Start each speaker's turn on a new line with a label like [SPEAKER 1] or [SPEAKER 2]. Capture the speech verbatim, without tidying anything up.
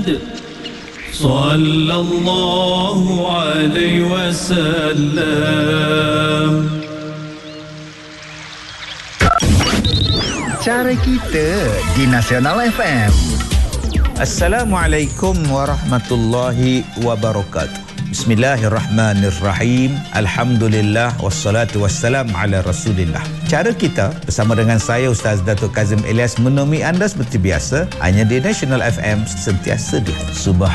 [SPEAKER 1] Sallallahu alaihi wasallam.
[SPEAKER 2] Cara kita di Nasional F M.
[SPEAKER 3] Assalamualaikum warahmatullahi wabarakatuh. Bismillahirrahmanirrahim. Alhamdulillah wassalatu wassalam ala Rasulillah. Cara kita bersama dengan saya Ustaz Datuk Kazim Ilyas menemui anda seperti biasa hanya di Nasional F M, sentiasa di Subhan